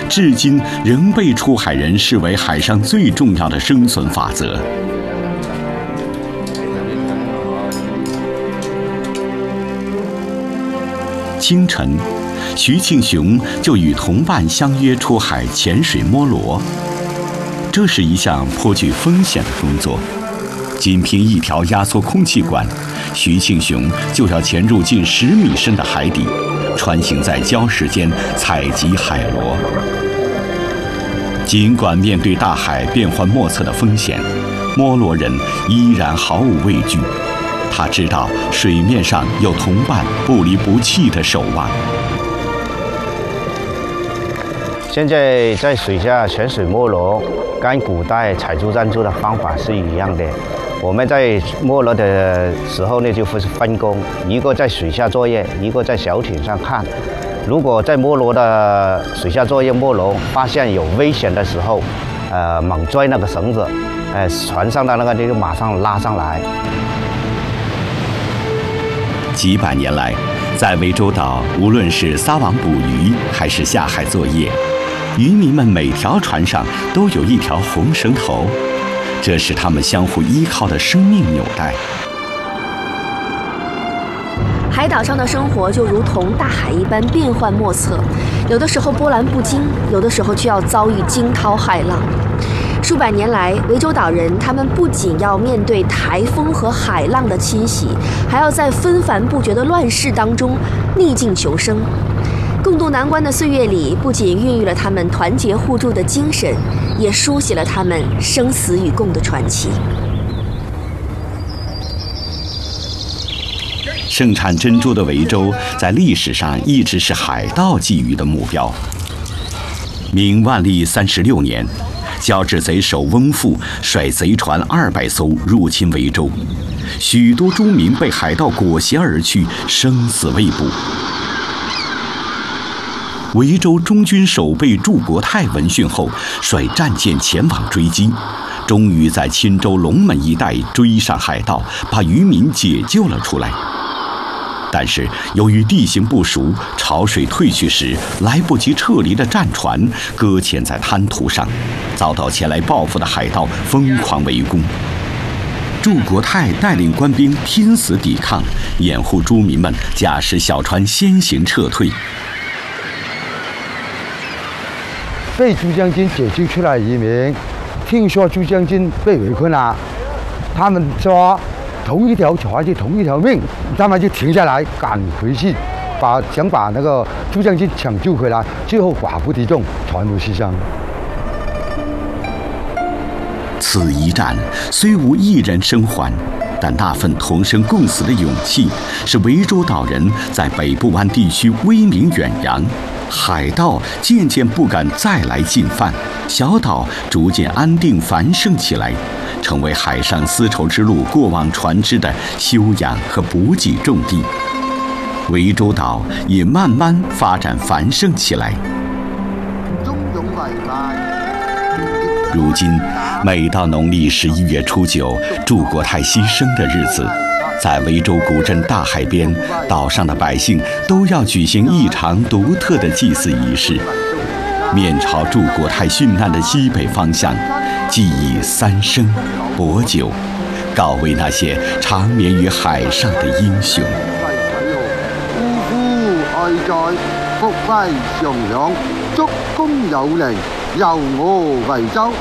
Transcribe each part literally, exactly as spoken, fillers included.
至今仍被出海人视为海上最重要的生存法则。清晨，徐庆雄就与同伴相约出海潜水摸螺。这是一项颇具风险的工作，仅凭一条压缩空气管，徐庆雄就要潜入近十米深的海底，穿行在礁石间采集海螺。尽管面对大海变幻莫测的风险，摸螺人依然毫无畏惧。他知道水面上有同伴不离不弃的守望。 现在在水下潜水摸螺，跟古代采珠珍珠的方法是一样的。我们在摸螺的时候呢，就是分工，一个在水下作业，一个在小艇上看。如果在摸螺的水下作业摸螺，发现有危险的时候，呃，猛拽那个绳子，呃，船上的那个就马上拉上来。 几百年来，在涠洲岛，无论是撒网捕鱼还是下海作业，渔民们每条船上都有一条红绳头，这是他们相互依靠的生命纽带。 海岛上的生活就如同大海一般变幻莫测，有的时候波澜不惊，有的时候却要遭遇惊涛骇浪。数百年来，涠洲岛人他们不仅要面对台风和海浪的侵袭，还要在纷繁不绝的乱世当中逆境求生。共度难关的岁月里，不仅孕育了他们团结互助的精神，也书写了他们生死与共的传奇。 盛产珍珠的涠洲，在历史上一直是海盗觊觎的目标。明万历三十六年，交趾贼首翁父率贼船二百艘入侵涠洲，许多诸民被海盗裹挟而去，生死未卜。涠州中军守备祝国泰闻讯后，率战舰前往追击，终于在钦州龙门一带追上海盗，把渔民解救了出来。但是由于地形不熟，潮水退去时来不及撤离的战船搁浅在滩涂上，遭到前来报复的海盗疯狂围攻。祝国泰带领官兵拼死抵抗，掩护诸民们驾驶小船先行撤退。 被朱将军解救出来的渔民，听说朱将军被围困了，他们说同一条船就同一条命，他们就停下来赶回去，把想把那个朱将军抢救回来，最后寡不敌众，船都牺牲。 此一战虽无一人生还，但那份同生共死的勇气，使涠洲岛人在北部湾地区威名远扬。海盗渐渐不敢再来进犯，小岛逐渐安定繁盛起来，成为海上丝绸之路过往船只的休养和补给重地。涠洲岛也慢慢发展繁盛起来。如今，每到农历十一月初九，祝国泰牺牲的日子，在涠洲古镇大海边，岛上的百姓都要举行一场独特的祭祀仪式，面朝祝国泰殉难的西北方向，祭以三牲、薄酒，告慰那些长眠于海上的英雄。 夫夫愛在，福威常養，祝公有靈，由我涠洲。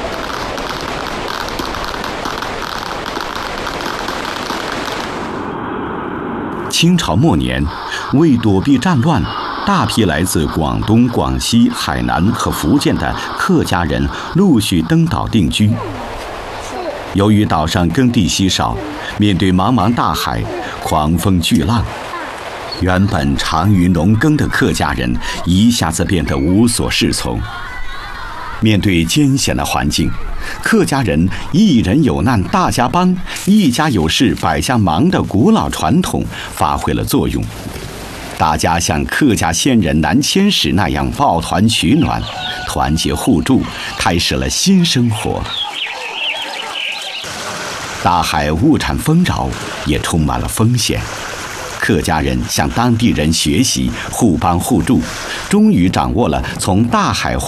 清朝末年，为躲避战乱，大批来自广东、广西、海南和福建的客家人陆续登岛定居。由于岛上耕地稀少，面对茫茫大海、狂风巨浪，原本长于农耕的客家人一下子变得无所适从。面对艰险的环境，客家人一人有难大家帮，一家有事百家忙的古老传统发挥了作用。大家像客家先人南迁时那样抱团取暖，团结互助，开始了新生活。大海物产丰饶，也充满了风险。客家人向当地人学习，互帮互助，终于掌握了从大海